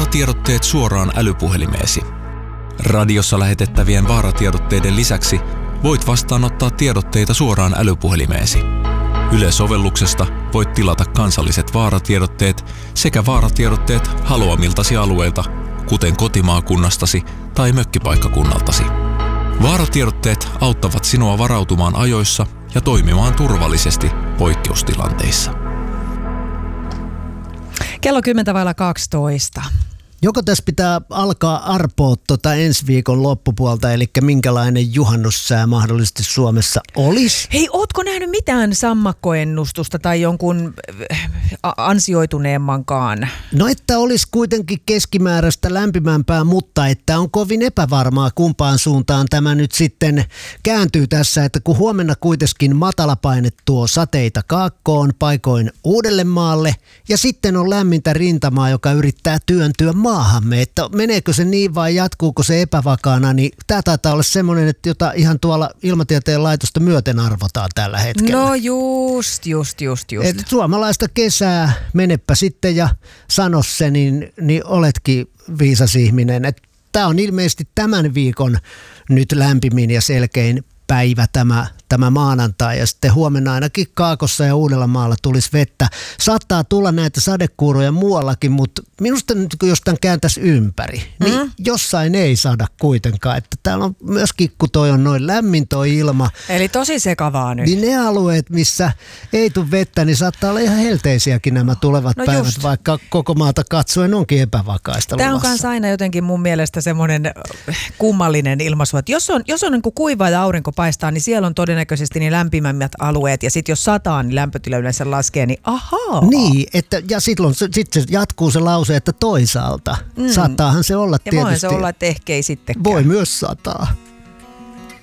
Vaaratiedotteet suoraan älypuhelimeesi. Radiossa lähetettävien vaaratiedotteiden lisäksi voit vastaanottaa tiedotteita suoraan älypuhelimeesi. Yle-sovelluksesta voit tilata kansalliset vaaratiedotteet sekä vaaratiedotteet haluamiltasi alueilta, kuten kotimaakunnastasi tai mökkipaikkakunnaltasi. Vaaratiedotteet auttavat sinua varautumaan ajoissa ja toimimaan turvallisesti poikkeustilanteissa. Kello 10:12. Joko tässä pitää alkaa arpoa ensi viikon loppupuolta, eli minkälainen juhannussää mahdollisesti Suomessa olisi? Hei, ootko nähnyt mitään sammakkoennustusta tai jonkun ansioituneemmankaan? No, että olisi kuitenkin keskimääräistä lämpimämpää, mutta että on kovin epävarmaa, kumpaan suuntaan tämä nyt sitten kääntyy tässä, että kun huomenna kuitenkin matalapaine tuo sateita kaakkoon, paikoin Uudellemaalle, ja sitten on lämmintä rintamaa, joka yrittää työntyä maahamme, että meneekö se niin vai jatkuuko se epävakaana, niin tämä taitaa olla semmoinen, että jota ihan tuolla Ilmatieteen laitosta myöten arvotaan tällä hetkellä. No just. Et suomalaista kesää, menepä sitten ja sano se, niin oletkin viisas ihminen. Tämä on ilmeisesti tämän viikon nyt lämpimin ja selkein päivä tämä maanantai, ja sitten huomenna ainakin Kaakossa ja Uudellamaalla tulisi vettä. Saattaa tulla näitä sadekuuroja muuallakin, mutta minusta nyt jos tämän kääntäisi ympäri, niin jossain ei saada kuitenkaan. Että täällä on myöskin, kun toi on noin lämmin toi ilma. Eli tosi sekavaa nyt. Niin ne alueet, missä ei tule vettä, niin saattaa olla ihan helteisiäkin nämä tulevat päivät, just. Vaikka koko maata katsoen onkin epävakaista luvassa. Tämä on kanssa aina jotenkin mun mielestä semmoinen kummallinen ilmaisu, että jos on niin kuin kuiva ja aurinko paistaa, niin siellä on todennäköisesti niin lämpimämmät alueet, ja sitten jos sataa, niin lämpötila yleensä laskee, niin ahaa. Niin, ja sitten se jatkuu se lause, että toisaalta. Saattaahan se olla ja tietysti. voihan se olla, että ehkä ei sittenkään. Voi myös sataa.